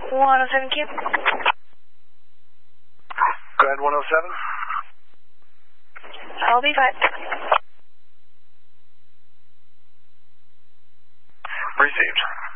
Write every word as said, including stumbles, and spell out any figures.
one oh seven Q. Go ahead, one oh seven. I'll be fine. Received.